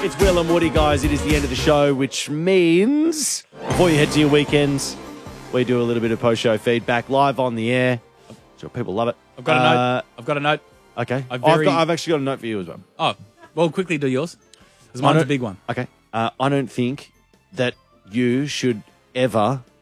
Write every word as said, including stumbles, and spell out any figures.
It's Will and Woody, guys. It is the end of the show, which means before you head to your weekends, we do a little bit of post-show feedback live on the air. Sure, people love it. I've got a Uh, note. I've got a note. Okay. I I've, very- got, I've actually got a note for you as well. Oh, well, quickly do yours. Because I mine's a don't- big one. Okay. Uh, I don't think that you should ever